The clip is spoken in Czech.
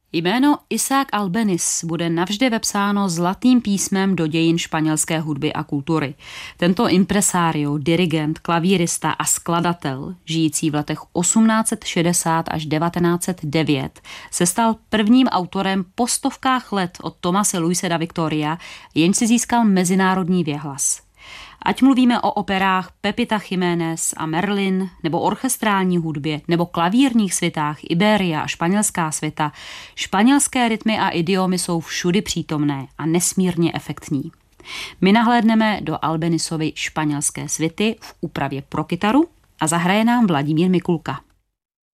Jméno Isaac Albéniz bude navždy vepsáno zlatým písmem do dějin španělské hudby a kultury. Tento impresario, dirigent, klavírista a skladatel, žijící v letech 1860 až 1909, se stal prvním autorem po stovkách let od Tomase Luise da Victoria, jenž si získal mezinárodní věhlas. Ať mluvíme o operách Pepita Jiménez a Merlin, nebo orchestrální hudbě, nebo klavírních svitách Iberia a španělská svita, španělské rytmy a idiomy jsou všudy přítomné a nesmírně efektní. My nahlédneme do Albénizovy španělské svity v úpravě pro kytaru a zahraje nám Vladimír Mikulka.